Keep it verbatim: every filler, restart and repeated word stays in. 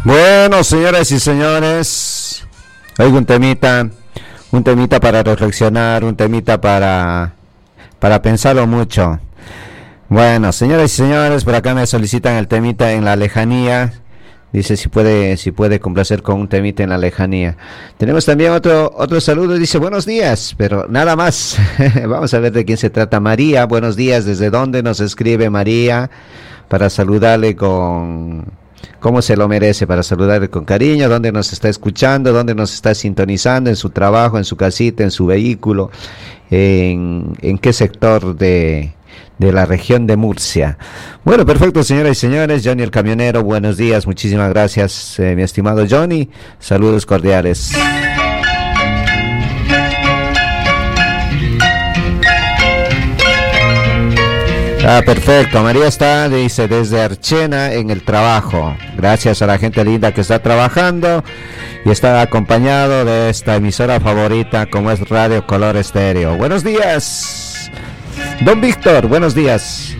Bueno, señoras y señores, hay un temita, un temita para reflexionar, un temita para, para pensarlo mucho. Bueno, señoras y señores, por acá me solicitan el temita en la lejanía. Dice si puede, si puede complacer con un temita en la lejanía. Tenemos también otro, otro saludo, dice buenos días, pero nada más. Vamos a ver de quién se trata. María, buenos días, ¿desde dónde nos escribe María? Para saludarle con, como se lo merece, para saludarle con cariño, dónde nos está escuchando, dónde nos está sintonizando, en su trabajo, en su casita, en su vehículo, en, en qué sector de... de la región de Murcia. Bueno, perfecto, señoras y señores. Johnny el camionero, buenos días, muchísimas gracias, eh, mi estimado Johnny, saludos cordiales. Ah, perfecto, María está, dice, desde Archena en el trabajo. Gracias a la gente linda que está trabajando y está acompañado de esta emisora favorita como es Radio Color Estéreo. Buenos días. Don Víctor, buenos días.